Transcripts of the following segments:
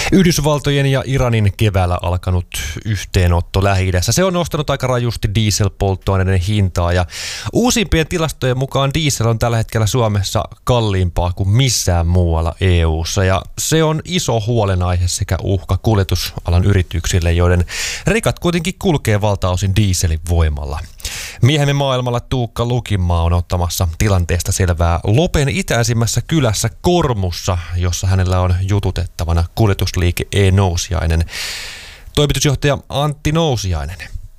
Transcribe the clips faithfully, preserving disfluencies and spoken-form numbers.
Yhdysvaltojen ja Iranin keväällä alkanut yhteenotto Lähi-idässä. Se on nostanut aika rajusti dieselpolttoaineiden hintaa ja uusimpien tilastojen mukaan diesel on tällä hetkellä Suomessa kalliimpaa kuin missään muualla E U:ssa. Ja se on iso huolenaihe sekä uhka kuljetusalan yrityksille, joiden rekat kuitenkin kulkee valtaosin dieselin voimalla. Miehemme maailmalla Tuukka Lukinmaa on ottamassa tilanteesta selvää Lopen itäisimmässä kylässä Kormussa, jossa hänellä on jututettavana kuljetusliike E-Nousiainen. Toimitusjohtaja Antti Nousiainen.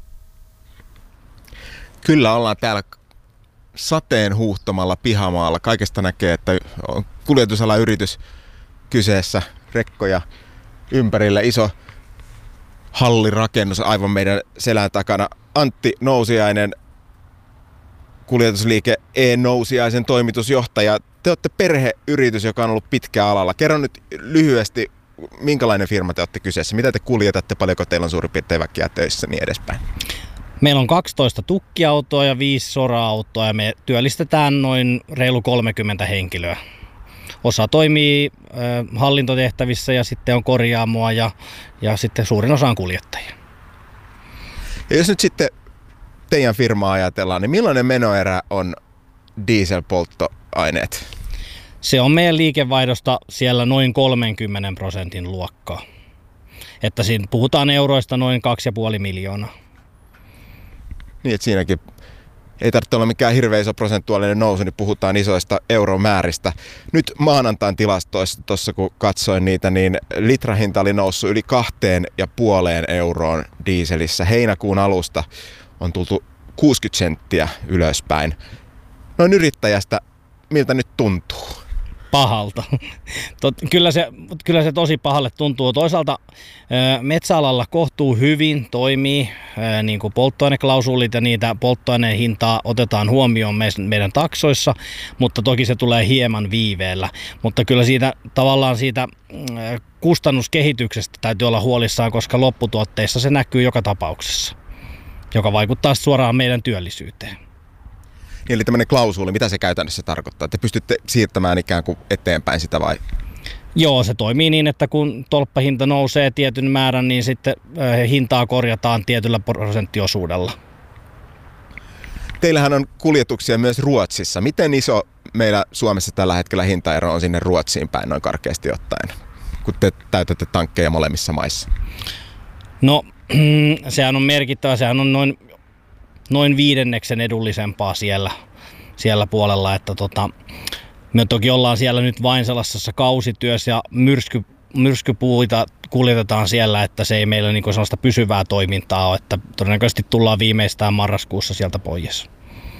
Kyllä ollaan täällä sateen huuhtomalla pihamaalla. Kaikesta näkee, että on kuljetusalan yritys kyseessä, rekkoja ympärillä, iso hallirakennus aivan meidän selän takana. Antti Nousiainen, kuljetusliike E-Nousiaisen toimitusjohtaja. Te olette perheyritys, joka on ollut pitkään alalla. Kerro nyt lyhyesti, minkälainen firma te olette kyseessä? Mitä te kuljetatte? Paljonko teillä on suurin piirtein väkeä töissä niin edespäin? Meillä on kaksitoista tukkiautoa ja viisi sora-autoa ja me työllistetään noin reilu kolmekymmentä henkilöä. Osa toimii äh, hallintotehtävissä ja sitten on korjaamoa ja, ja sitten suurin osa on kuljettajia. Ja jos nyt sitten teidän firmaa ajatellaan, niin millainen menoerä on dieselpolttoaineet? Se on meidän liikevaihdosta siellä noin kolmenkymmenen prosentin luokkaa. Että siinä puhutaan euroista noin kaksi pilkku viisi miljoonaa. Niin, että siinäkin ei tarvitse olla mikään hirveän iso prosentuaalinen nousu, niin puhutaan isoista euromääristä. Nyt maanantain tilastoissa, tuossa kun katsoin niitä, niin litrahinta oli noussut yli kahteen ja puoleen euroon dieselissä. Heinäkuun alusta on tultu kuusikymmentä senttiä ylöspäin. Noin yrittäjästä, miltä nyt tuntuu? Pahalta. Tot, kyllä, se, kyllä se tosi pahalle tuntuu. Toisaalta metsäalalla kohtuu hyvin, toimii niin kuin polttoaineklausuulit ja niitä polttoaineen hintaa otetaan huomioon meidän taksoissa, mutta toki se tulee hieman viiveellä. Mutta kyllä siitä tavallaan siitä kustannuskehityksestä täytyy olla huolissaan, koska lopputuotteissa se näkyy joka tapauksessa, joka vaikuttaa suoraan meidän työllisyyteen. Eli tämmöinen klausuuli, mitä se käytännössä tarkoittaa? Te pystytte siirtämään ikään kuin eteenpäin sitä vai? Joo, se toimii niin, että kun tolppahinta nousee tietyn määrän, niin sitten hintaa korjataan tietyllä prosenttiosuudella. Teillähän on kuljetuksia myös Ruotsissa. Miten iso meillä Suomessa tällä hetkellä hintaero on sinne Ruotsiin päin noin karkeasti ottaen, kun te täytätte tankkeja molemmissa maissa? No, sehän on merkittävä. Sehän on noin... noin viidenneksen edullisempaa siellä, siellä puolella, että tota, me toki ollaan siellä nyt vain sellaisessa kausityössä ja myrsky, myrskypuita kuljetetaan siellä, että se ei meillä niinku sellaista pysyvää toimintaa ole, että todennäköisesti tullaan viimeistään marraskuussa sieltä pois.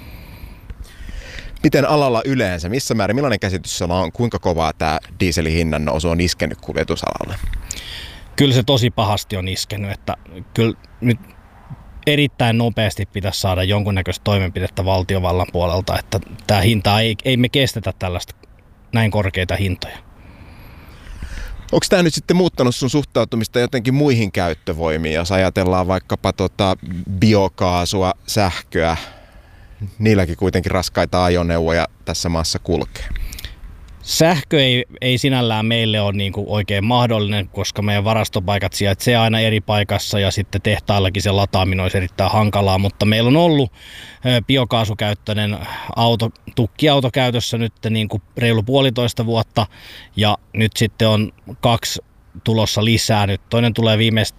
Miten alalla yleensä, missä määrin, millainen käsitys sulla on, kuinka kovaa tämä dieselin hinnan nousu on iskenyt kuljetusalalle? Kyllä se tosi pahasti on iskenyt, että kyllä nyt erittäin nopeasti pitäisi saada jonkunnäköistä toimenpidettä valtiovallan puolelta, että tämä hinta ei, ei me kestetä tällaista näin korkeita hintoja. Onko tämä nyt sitten muuttanut sun suhtautumista jotenkin muihin käyttövoimiin, jos ajatellaan vaikkapa tota biokaasua, sähköä, niilläkin kuitenkin raskaita ajoneuvoja tässä maassa kulkee? Sähkö ei, ei sinällään meille ole niin kuin oikein mahdollinen, koska meidän varastopaikat sijaitsee aina eri paikassa ja sitten tehtaillakin se lataaminen olisi erittäin hankalaa, mutta meillä on ollut biokaasukäyttöinen auto, tukkiauto käytössä nyt niin kuin reilu puolitoista vuotta ja nyt sitten on kaksi tulossa lisää. Nyt toinen tulee viimeistään